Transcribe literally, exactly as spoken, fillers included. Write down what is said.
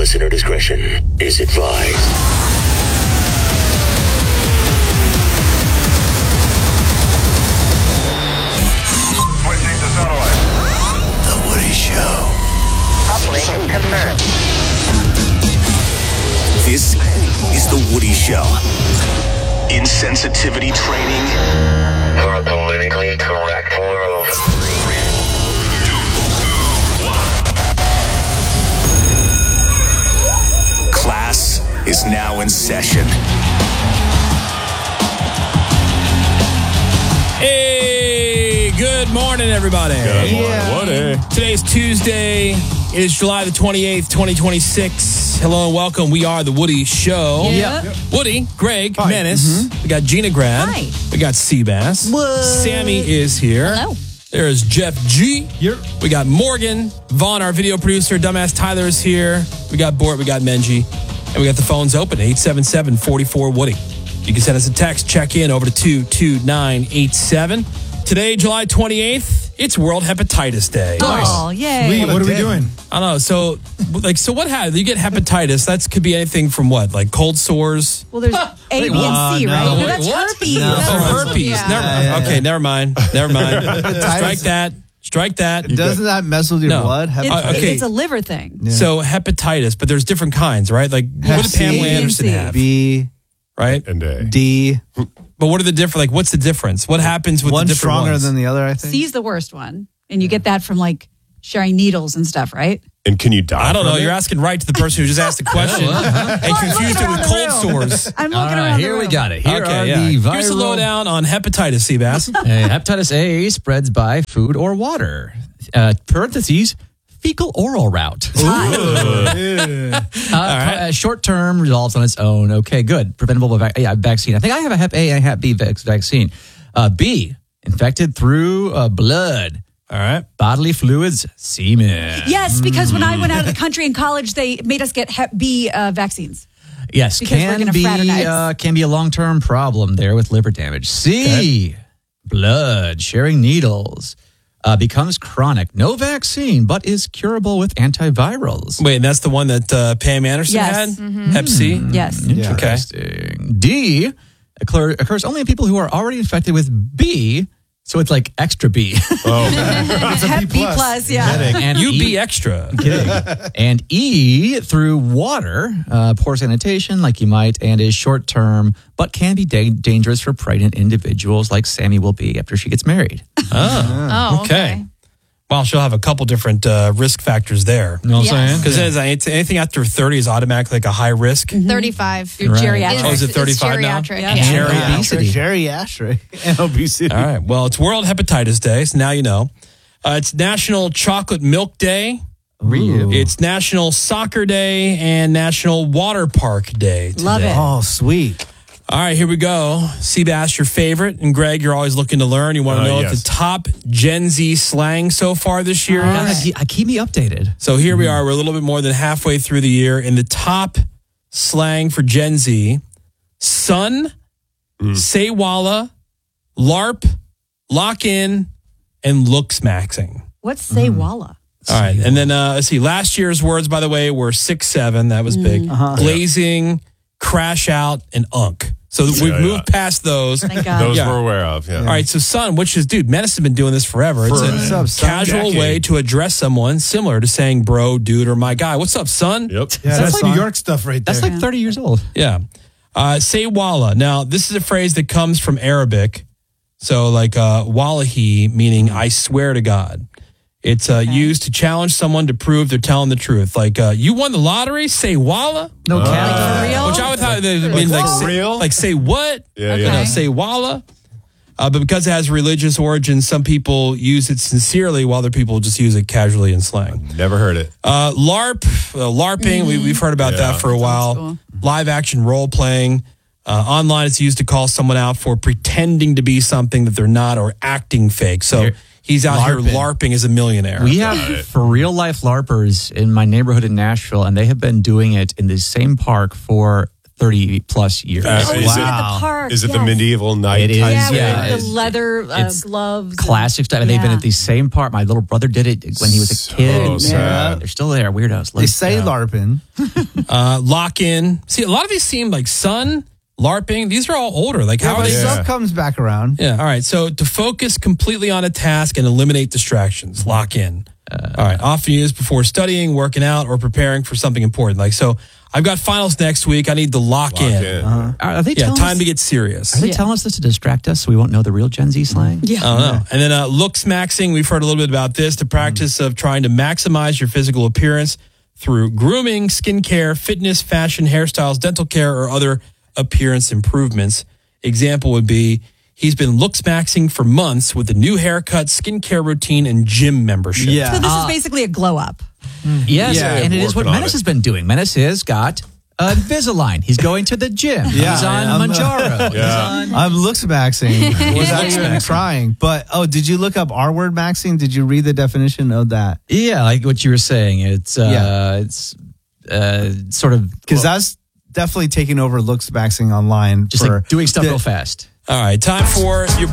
Listener discretion is advised. Switching to satellite. The Woody Show. Uplink confirmed. This is The Woody Show. Insensitivity training For a politically correct world. Class is now in session. Hey, good morning, everybody. Good morning, Woody. Today's Tuesday. It is July the twenty-eighth, twenty twenty-six. Hello and welcome. We are The Woody Show. Yeah. Yep. Woody, Greg, Menace. We got Gina Grad. Hi. We got Seabass. What? Sammy is here. Hello. There's Jeff G. Yep. We got Morgan. Vaughn, our video producer. Dumbass Tyler is here. We got Bort. We got Menji. And we got the phones open. eight seven seven, four four, Woody. You can send us a text. Check in over to two two nine eight seven. Today, July twenty-eighth, it's World Hepatitis Day. Oh, yay. Sweet. What are we doing? I don't know. So, like, so what happens? You get hepatitis. That could be anything from what? Like cold sores? Well, there's A, B, and C, no. right? Wait, that's what? herpes. No. That's Oh, supposed to be- herpes. yeah. Never, Yeah, yeah, okay, yeah. never mind. Never mind. Strike that. Strike that. Doesn't that mess with your No. blood? It's, Uh, okay. it's a liver thing. So hepatitis, but there's different kinds, right? Like what Hep did C, Pamela B, Anderson C. have? B, Right? And A. D. But what are the different? Like, what's the difference? What happens with One the different stronger ones? than the other, I think. C's the worst one. And you get that from like sharing needles and stuff, right? And can you die? I don't know. from it? You're asking right to the person who just asked the question and confused it with cold sores. I'm looking All right, around here the we room. got it. Here Okay, are yeah. the viral... Here's the lowdown on hepatitis, Seabass. Hey, hepatitis A spreads by food or water. Uh, parentheses, fecal oral route. Uh, uh, short-term resolves on its own. Okay, good. Preventable by vac- yeah, vaccine. I think I have a Hep A and Hep B vac- vaccine. Uh, B, infected through uh, blood. All right. Bodily fluids, semen. Yes, because when I went out of the country in college, they made us get Hep B uh, vaccines. Yes, Because we're can gonna be fraternize. uh, can be a long-term problem there with liver damage. C, blood, sharing needles. Uh, becomes chronic. No vaccine, but is curable with antivirals. Wait, and that's the one that uh, Pam Anderson Yes. had? Hep C? Yes. Interesting. D, occur, occurs only in people who are already infected with B, so it's like extra B. Hep B plus, yeah. and You E, be extra. kidding. And E, through water, uh, poor sanitation, like you might, and is short term, but can be da- dangerous for pregnant individuals, like Sammy will be after she gets married. Oh, okay. Well, she'll have a couple different uh, risk factors there. You know what I'm Yes. saying? Because anything after thirty is automatically like a high risk. thirty-five. You're Right. geriatric. Oh, is it It's thirty-five now? geriatric, Yeah. yeah. Geriatric. Obesity. Geriatric and obesity. All right. Well, it's World Hepatitis Day, so now you know. Uh, it's National Chocolate Milk Day. Ooh. It's National Soccer Day and National Water Park Day today. Love it. Oh, sweet. All right, here we go. Seabass, your favorite. And Greg, you're always looking to learn. You want to Uh, know yes. what the top Gen Z slang so far this year Yeah, is? I, I keep me updated. So here we are. We're a little bit more than halfway through the year. In the top slang for Gen Z, son, say walla, LARP, lock in, and looks maxing. What's say walla? All right. And then uh, let's see. Last year's words, by the way, were six, seven. That was big. Blazing, crash out, and unk. So we've Yeah, moved yeah. past those. Thank God. Those Yeah. we're aware of, yeah. All right, so son, which is, dude, Menace has been doing this forever. It's What's a up, son? casual Decade. way to address someone similar to saying bro, dude, or my guy. What's up, son? Yep. Yeah, That's that's, like- New York stuff right there. That's like thirty years old. Yeah. Uh, say walla. Now, this is a phrase that comes from Arabic. So, like uh, wallahi, meaning I swear to God. It's uh, used to challenge someone to prove they're telling the truth. Like, uh, you won the lottery? Say walla? No cap. For real? Which I would thought, I mean, like, for say, real? like, say what? Yeah, You yeah. know, say walla. Uh, but because it has religious origins, some people use it sincerely while other people just use it casually in slang. Never heard it. Uh, LARP, uh, LARPing, we, we've heard about Yeah. that for a while. cool. Live action role playing. Uh, online, it's used to call someone out for pretending to be something that they're not or acting fake. So Here- he's out here LARPing. LARPing as a millionaire. We have for real life LARPers in my neighborhood in Nashville, and they have been doing it in the same park for thirty plus years. Uh, Oh, is we it- did at the park. Is it the yes. medieval knight? It is, type Yeah, thing? yeah, with it's- the leather uh, it's gloves. and- Classic stuff. And they've been Yeah. at the same park. My little brother did it when he was a So kid. sad. They're still there. Weirdos. They say LARPing. Uh, lock in. See, a lot of these seem like Sun, LARPing. These are all older. Like, how Yeah, are but they? stuff comes back around. Yeah. All right. So to focus completely on a task and eliminate distractions, lock in. All right. Often used before studying, working out, or preparing for something important. Like, so I've got finals next week. I need to lock, Lock in. in. Are they Yeah. telling Time us, to get serious. Are they Yeah. telling us this to distract us so we won't know the real Gen Z slang? Yeah. I don't know. And then uh, looks maxing. We've heard a little bit about this. The practice of trying to maximize your physical appearance through grooming, skincare, fitness, fashion, hairstyles, dental care, or other appearance improvements. Example would be he's been looks maxing for months with a new haircut, skincare routine, and gym membership. So Yeah. this is basically a glow up. Yes, Yeah, and it is what working on Menace it. has been doing. Menace has got uh, Invisalign. He's going to the gym. Yeah, He's on I'm, uh, Manjaro. He's Yeah. on. I'm looks maxing without Looks even maxing. trying. But oh, did you look up R word maxing? Did you read the definition of that? Yeah, like what you were saying. It's uh, Yeah. it's uh, sort of Because that's definitely taking over looks maxing online. just for like doing stuff the- real fast. All right. Time for your